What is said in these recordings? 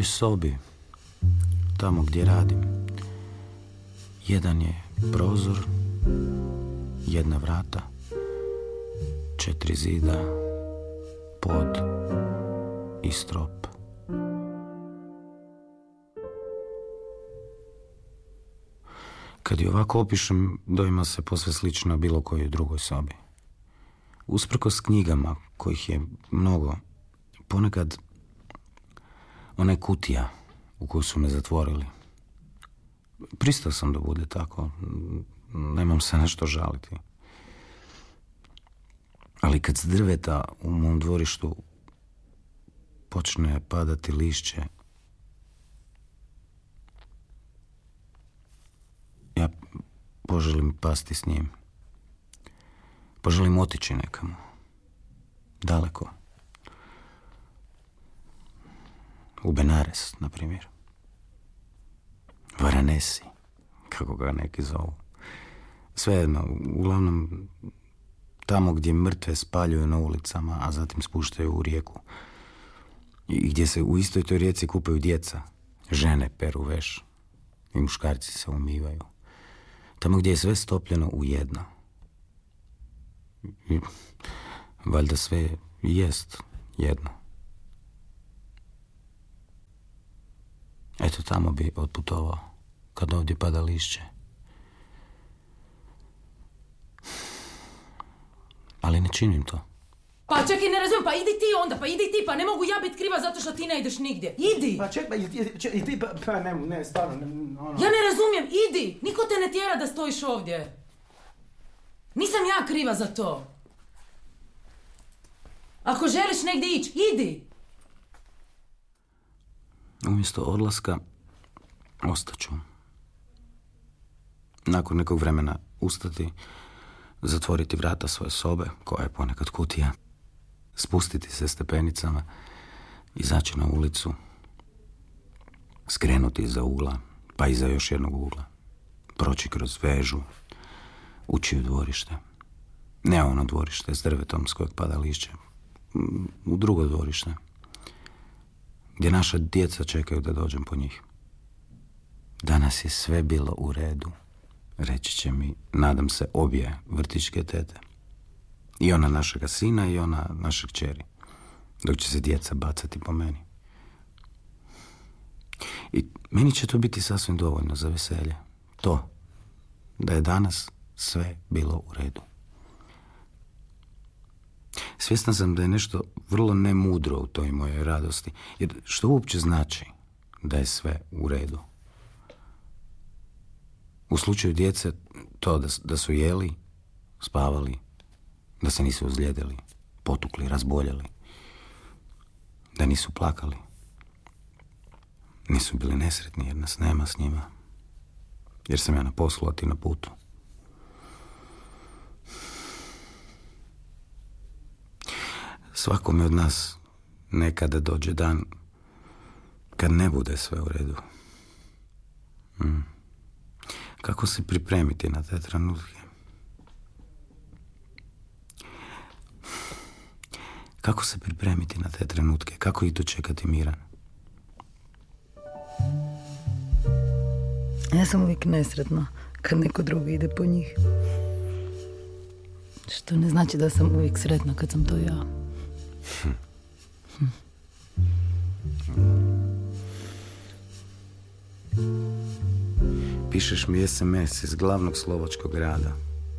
mojoj sobi, tamo gdje radim. Jedan je prozor, jedna vrata, 4 zida, pod i strop. Kad je ovako opišem, doima se posve slično bilo kojoj drugoj sobi. Usprkos knjigama, kojih je mnogo, ponekad ona je kutija u koju su me zatvorili. Pristao sam da bude tako, nemam se nešto žaliti. Ali kad s drveta u mom dvorištu počne padati lišće, ja poželim pasti s njim. Poželim otići nekamo. Daleko. U Benares, na primjer. Varanesi, kako ga neki zovu. Svejedno, uglavnom tamo gdje mrtve spaljuju na ulicama, a zatim spuštaju u rijeku. I gdje se u istoj toj rijeci kupaju djeca. Žene peru veš. I muškarci se umivaju. Tamo gdje je sve stopljeno u jedno. I valjda sve jest jedno. Eto, tamo bi otputovao, kad ovdje pada lišće. Ali ne činim to. Pa čekaj, ne razumijem, pa idi ti onda, pa ne mogu ja biti kriva zato što ti ne ideš nigdje. Idi! Pa čekaj, i ti, pa ne, stvarno, ono... Ja ne razumijem, idi! Niko te ne tjera da stojiš ovdje. Nisam ja kriva za to. Ako želiš negdje ići, idi! Umjesto odlaska, ostaću. Nakon nekog vremena ustati, zatvoriti vrata svoje sobe, koja je ponekad kutija, spustiti se stepenicama, izaći na ulicu, skrenuti iza ugla, pa iza još jednog ugla, proći kroz vežu, ući u dvorište. Ne ono dvorište s drvetom s kojeg pada lišće, u drugo dvorište, gdje naša djeca čekaju da dođem po njih. Danas je sve bilo u redu, reći će mi, nadam se, obje vrtićke tete. I ona našega sina i ona naše kćeri, dok će se djeca bacati po meni. I meni će to biti sasvim dovoljno za veselje. To, da je danas sve bilo u redu. Svjesna sam da je nešto vrlo nemudro u toj mojoj radosti, jer što uopće znači da je sve u redu? U slučaju djece to da su jeli, spavali, da se nisu ozlijedili, potukli, razboljeli, da nisu plakali, nisu bili nesretni jer nas nema s njima, jer sam ja na poslu, a ti na putu. Svakome od nas nekada dođe dan kad ne bude sve u redu. Kako se pripremiti na te trenutke? Kako se pripremiti na te trenutke? Kako ih dočekati miran? Ja sam uvijek nesretna kad neko drugi ide po njih. Što ne znači da sam uvijek sretna kad sam to ja. Pišeš mi SMS iz glavnog slovačkog grada.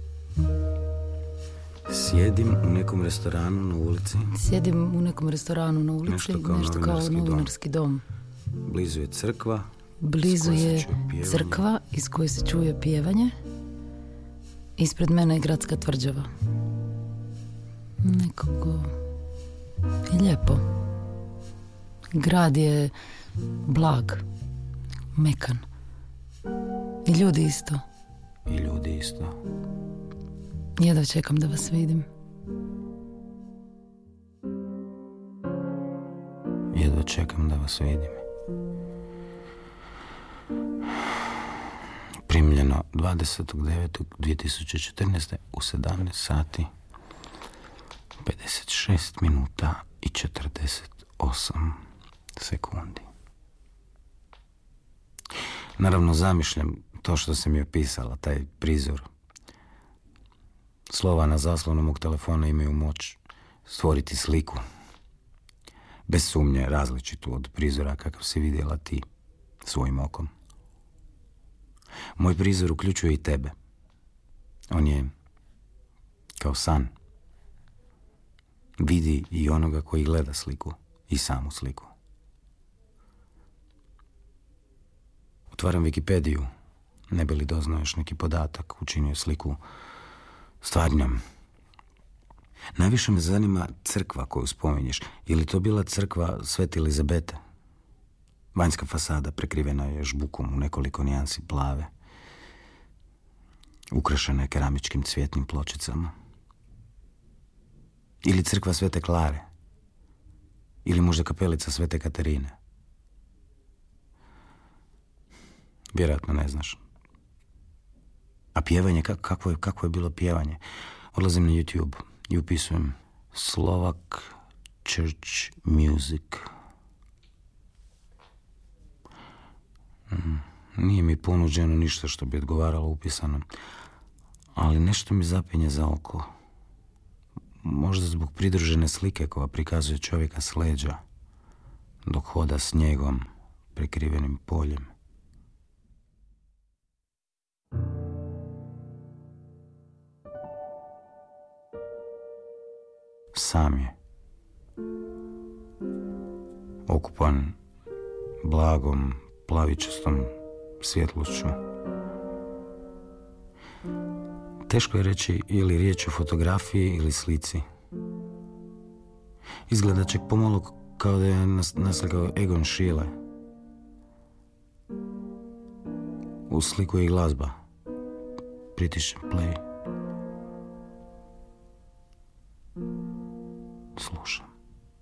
Sjedim u nekom restoranu na ulici. Sjedim u nekom restoranu na ulici, nešto kao novinarski dom. Blizu je crkva. Blizu je crkva iz koje se čuje pjevanje. Ispred mene je gradska tvrđava. Nekako je lijepo. Grad je blag, mekan. I ljudi isto. I ljudi isto. Jedva čekam da vas vidim. Jedva čekam da vas vidim. Primljeno 20.9.2014. u 17 sati 56 minuta i 48 sekundi. Naravno zamišljam to što se mi opisala, taj prizor. Slova na zaslonu mog telefona imaju moć stvoriti sliku. Bez sumnje različitu od prizora kakav si vidjela ti svojim okom. Moj prizor uključuje i tebe. On je kao san. Vidi i onoga koji gleda sliku i samu sliku. Otvaram Wikipediju, ne bi li doznao još neki podatak, učinio sliku stvarnjom. Najviše me zanima crkva koju spominješ. Je li to bila crkva Svete Elizabete? Vanjska fasada prekrivena je žbukom u nekoliko nijansi plave. Ukrašena je keramičkim cvjetnim pločicama. Ili crkva Svete Klare? Ili možda kapelica Svete Katarine? Vjerojatno ne znaš. A pjevanje, kako je bilo pjevanje? Odlazim na YouTube i upisujem Slovak Church Music. Nije mi ponuđeno ništa što bi odgovaralo upisanom, ali nešto mi zapinje za oko. Možda zbog pridružene slike koja prikazuje čovjeka s leđa, dok hoda snijegom prekrivenim poljem. Sam je. Okupan blagom, plavičastom svjetlošću. Teško je reći ili riječ o fotografiji ili slici. Izgleda čak pomalo kao da je naslikao Egon Schiele. U sliku je i glazba. Pritišćem play.